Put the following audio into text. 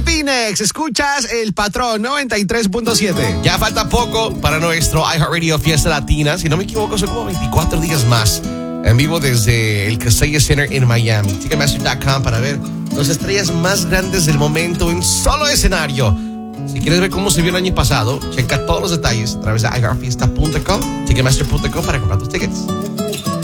Soy Pinex, escuchas El Patrón 93.7. Ya falta poco para nuestro iHeartRadio Fiesta Latina. Si no me equivoco, son como 24 días más. En vivo desde el Casella Center en Miami. Ticketmaster.com para ver las estrellas más grandes del momento en solo escenario. Si quieres ver cómo se vio el año pasado, checa todos los detalles a través de iHeartFiesta.com, Ticketmaster.com para comprar tus tickets.